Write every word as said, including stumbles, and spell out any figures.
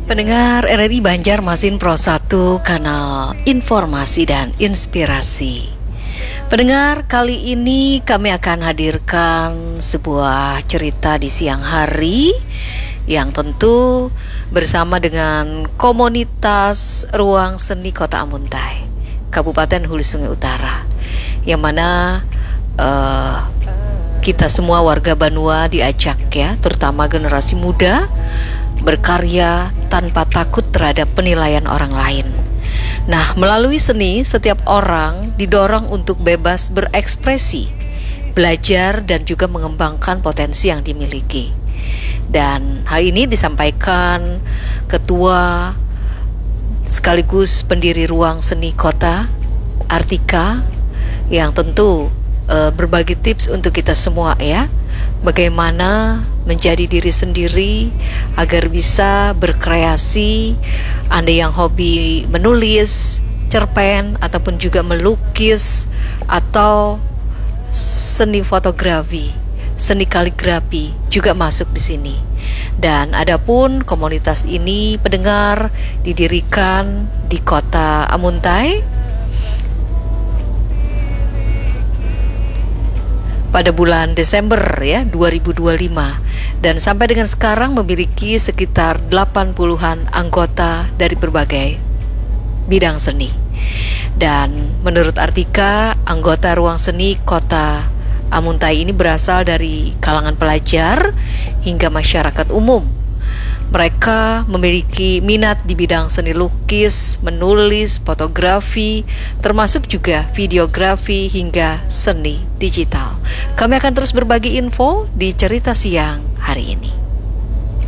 Pendengar R R I Banjarmasin Pro satu, kanal informasi dan inspirasi. Pendengar, kali ini kami akan hadirkan sebuah cerita di siang hari yang tentu bersama dengan komunitas Ruang Seni Kota Amuntai, Kabupaten Hulu Sungai Utara, yang mana uh, kita semua warga Banua diajak ya, terutama generasi muda, berkarya tanpa takut terhadap penilaian orang lain. Nah, melalui seni, setiap orang didorong untuk bebas berekspresi, belajar, dan juga mengembangkan potensi yang dimiliki. Dan hal ini disampaikan Ketua sekaligus pendiri Ruang Seni Kota, Artika, yang tentu e, berbagi tips untuk kita semua ya, bagaimana menjadi diri sendiri agar bisa berkreasi. Anda yang hobi menulis, cerpen, ataupun juga melukis, atau seni fotografi, seni kaligrafi juga masuk di sini. Dan adapun komunitas ini, pendengar, didirikan di Kota Amuntai pada bulan Desember ya dua ribu dua puluh lima, dan sampai dengan sekarang memiliki sekitar delapan puluhan anggota dari berbagai bidang seni. Dan menurut Artika, anggota Ruang Seni Kota Amuntai ini berasal dari kalangan pelajar hingga masyarakat umum. Mereka memiliki minat di bidang seni lukis, menulis, fotografi, termasuk juga videografi hingga seni digital. Kami akan terus berbagi info di cerita siang hari ini.